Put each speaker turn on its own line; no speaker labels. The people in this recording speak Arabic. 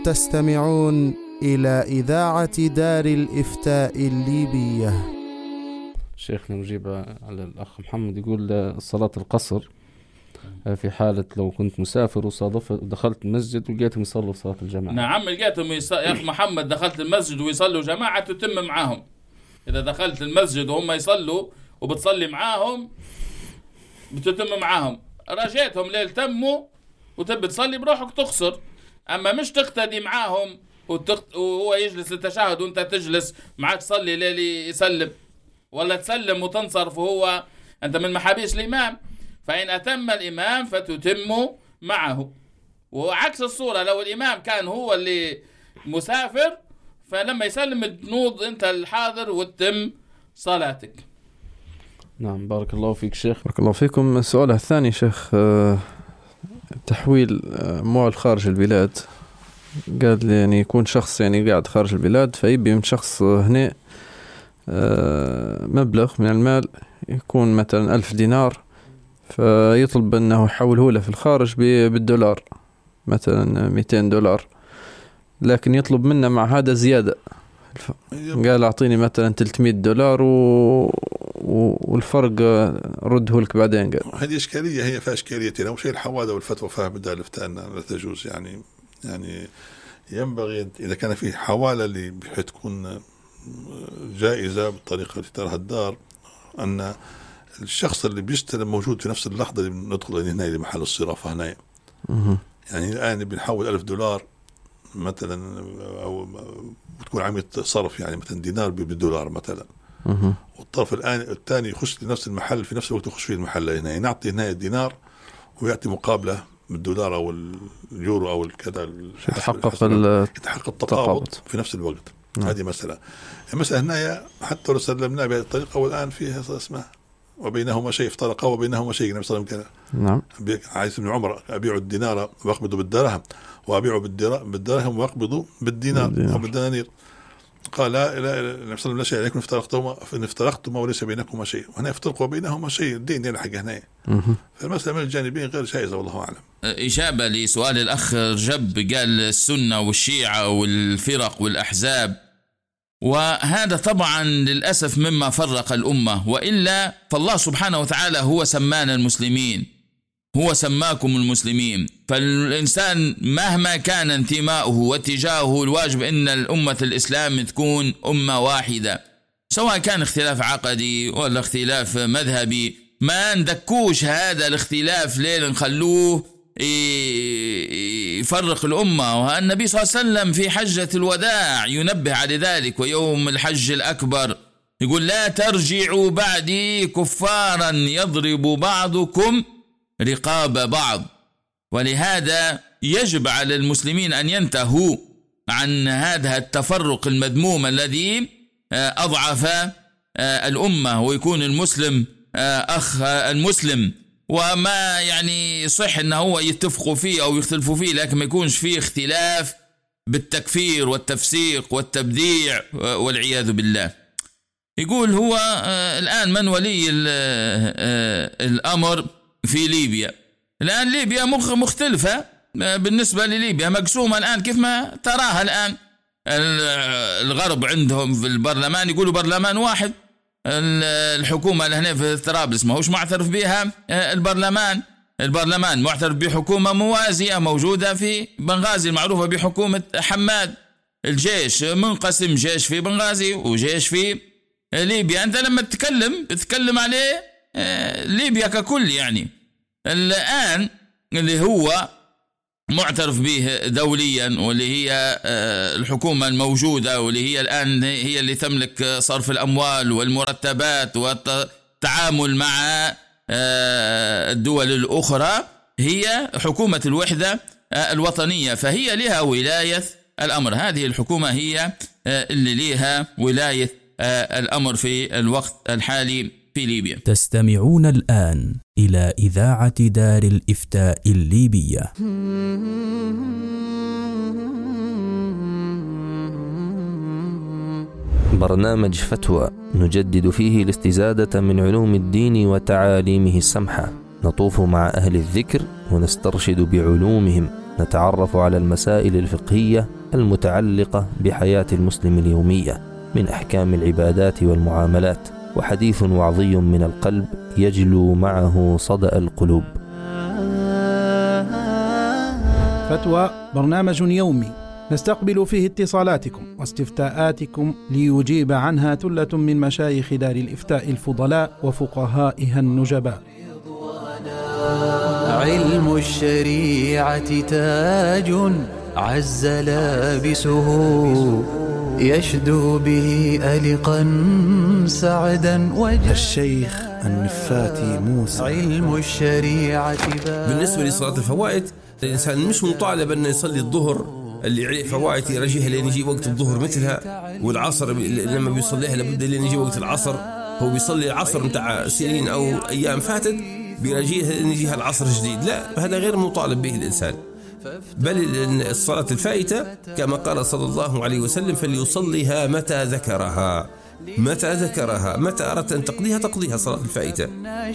تستمعون إلى إذاعة دار الإفتاء الليبية.
شيخنا نجيب على الأخ محمد، يقول صلاة القصر في حالة لو كنت مسافر وصادفت ودخلت المسجد ولقيتهم يصلوا صلاة الجماعة.
نعم لقيتهم يا أخ محمد دخلت المسجد ويصلوا جماعة تتم معاهم. إذا دخلت المسجد وهم يصلوا وبتصلي معاهم بتتم معاهم. رجيتهم ليل تموا وتبي تصلي بروحك تقصر، أما مش تقتدي معاهم وهو يجلس للتشهد وانت تجلس معك تصلي ليلي يسلم، ولا تسلم وتنصرف وهو أنت من محابيش الإمام. فإن أتم الإمام فتتم معه. وعكس الصورة لو الإمام كان هو اللي مسافر فلما يسلم تنوض أنت الحاضر وتتم صلاتك.
نعم بارك الله فيك شيخ.
بارك الله فيكم. السؤال الثاني شيخ، تحويل أموال خارج البلاد. قال لي يعني يكون شخص يعني قاعد خارج البلاد فيبي من شخص هنا مبلغ من المال يكون مثلا 1000 دينار، فيطلب أنه يحوله له في الخارج بالدولار مثلا 200 دولار، لكن يطلب منا مع هذا زيادة. قال أعطيني مثلا 300 دولار والفرق رده لك بعدين. قال
هذه إشكالية، هي فيها إشكاليتين. أول شيء الحوادة والفتوى فيها بدال الإفتاء لا تجوز. يعني ينبغي إذا كان في حوالة اللي بحيث تكون جائزة بالطريقة التي تراها الدار، أن الشخص اللي بيستلم موجود في نفس اللحظة اللي ندخل هنا لمحل الصرافة هنا. يعني الآن بنحول 1000 دولار مثلا أو بتكون عملية صرف، يعني مثلا دينار بالدولار مثلا، والطرف الثاني يخش لنفس المحل في نفس الوقت يخش فيه المحل هنا، نعطي هنا الدينار ويأتي مقابلة بالدولار أو اليورو أو الكذا، يتحقق التقابض في نفس الوقت. هذه مسألة. المسألة هنا حتى لو سلمنا بهذه الطريقة والآن فيها اسمها وبينهما شيء، افترقا وبينهما شيء. النبي صلى الله عليه وسلم نعم عايز ابن عمر أبيع الدينار وأقبضه بالدرهم، وأبيعه بالدرهم وأقبضه بالدينار أو بالدنانير. قال لا النبي صلى الله عليه وسلم لا شيء عليكم افترقتما وليس بينكما شيء، وهنا يفترق وبينهما شيء، الدين يلحق هنا. فالمسألة من الجانبين غير جائزة والله أعلم.
إجابة لسؤال الأخ رجب، قال السنة والشيعة والفرق والأحزاب، وهذا طبعا للأسف مما فرق الأمة، وإلا فالله سبحانه وتعالى هو سمانا المسلمين، هو سماكم المسلمين. فالإنسان مهما كان انتماؤه واتجاهه الواجب أن الأمة الإسلام تكون أمة واحدة، سواء كان اختلاف عقدي ولا اختلاف مذهبي. ما ندكوش هذا الاختلاف ليل نخلوه يفرق الأمة. والنبي صلى الله عليه وسلم في حجة الوداع ينبه على ذلك، ويوم الحج الأكبر يقول لا ترجعوا بعدي كفارا يضرب بعضكم رقاب بعض. ولهذا يجب على المسلمين أن ينتهوا عن هذا التفرق المذموم الذي أضعف الأمة، ويكون المسلم أخ المسلم، وما يعني صح أنه هو يتفقوا فيه أو يختلفوا فيه، لكن ما يكونش فيه اختلاف بالتكفير والتفسيق والتبديع والعياذ بالله. يقول هو الآن من ولي الأمر في ليبيا؟ الآن ليبيا مختلفة بالنسبة لليبيا، مقسومة الآن كيف ما تراها الآن. الغرب عندهم في البرلمان يقولوا برلمان واحد، الحكومة اللي هنا في طرابلس ما هوش معترف بها، البرلمان معترف بحكومة موازية موجودة في بنغازي المعروفة بحكومة حماد. الجيش منقسم، جيش في بنغازي وجيش في ليبيا. أنت لما تتكلم عليه ليبيا ككل. يعني الآن اللي هو معترف به دوليا واللي هي الحكومة الموجودة، واللي هي الآن هي اللي تملك صرف الأموال والمرتبات والتعامل مع الدول الأخرى، هي حكومة الوحدة الوطنية، فهي لها ولاية الأمر. هذه الحكومة هي اللي لها ولاية الأمر في الوقت الحالي في ليبيا.
تستمعون الآن إلى إذاعة دار الإفتاء الليبية.
برنامج فتوى نجدد فيه الاستزادة من علوم الدين وتعاليمه السمحة، نطوف مع أهل الذكر ونسترشد بعلومهم نتعرف على المسائل الفقهية المتعلقة بحياة المسلم اليومية من أحكام العبادات والمعاملات، وحديث وعظي من القلب يجلو معه صدأ القلوب.
فتوى برنامج يومي نستقبل فيه اتصالاتكم واستفتاءاتكم ليجيب عنها ثلة من مشايخ دار الإفتاء الفضلاء وفقهائها النجباء.
علم الشريعة تاج عز لابسه يشدو به ألقا سعدا وجه
الشيخ النفاتي موسى.
علم الشريعة
بالنسبة لصلاة الفوائد، الإنسان مش مطالب أن يصلي الظهر اللي عليه فوائد يرجيها لين يجي وقت الظهر مثلها، والعصر لما بيصليها لابد لين يجي وقت العصر. هو بيصلي العصر متاع سنين أو أيام فاتت بيرجيها لين يجيها العصر جديد، لا، هذا غير مطالب به الإنسان. بل الصلاة الفائتة كما قال صلى الله عليه وسلم فليصليها متى ذكرها، متى أردت أن تقضيها صلاة الفائتة.